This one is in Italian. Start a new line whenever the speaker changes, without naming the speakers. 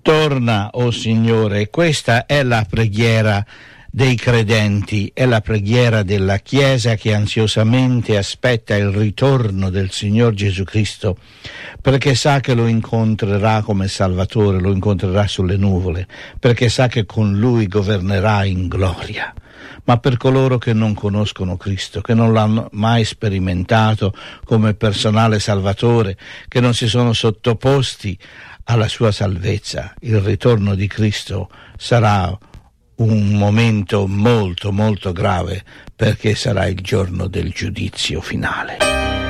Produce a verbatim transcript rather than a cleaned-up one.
Torna, o oh Signore, questa è la preghiera dei credenti, è la preghiera della Chiesa che ansiosamente aspetta il ritorno del Signor Gesù Cristo, perché sa che lo incontrerà come Salvatore, lo incontrerà sulle nuvole, perché sa che con Lui governerà in gloria. Ma per coloro che non conoscono Cristo, che non l'hanno mai sperimentato come personale Salvatore, che non si sono sottoposti alla sua salvezza, il ritorno di Cristo sarà un momento molto molto grave, perché sarà il giorno del giudizio finale.